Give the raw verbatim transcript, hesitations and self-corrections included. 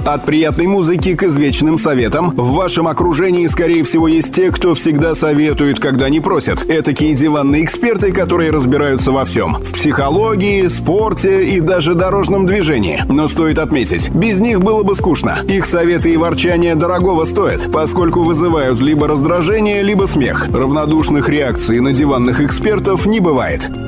От приятной музыки к извечным советам в вашем окружении, скорее всего, есть те, кто всегда советует, когда не просят. Этакие диванные эксперты, которые разбираются во всем. В психологии, спорте и даже дорожном движении. Но стоит отметить, без них было бы скучно. Их советы и ворчания дорогого стоят, поскольку вызывают либо раздражение, либо смех. Равнодушных реакций на диванных экспертов не бывает.